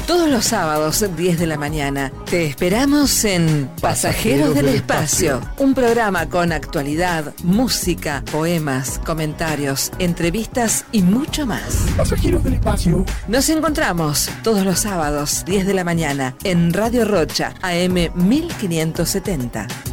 Todos los sábados, 10 de la mañana, te esperamos en Pasajeros del Espacio, un programa con actualidad, música, poemas, comentarios, entrevistas y mucho más. Pasajeros del Espacio. Nos encontramos todos los sábados, 10 de la mañana, en Radio Rocha, AM 1570.